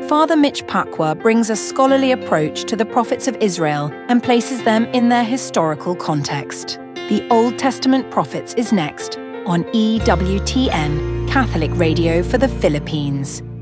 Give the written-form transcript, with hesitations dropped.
Father Mitch Pacwa brings a scholarly approach to the prophets of Israel and places them in their historical context. The Old Testament Prophets is next on EWTN, Catholic Radio for the Philippines.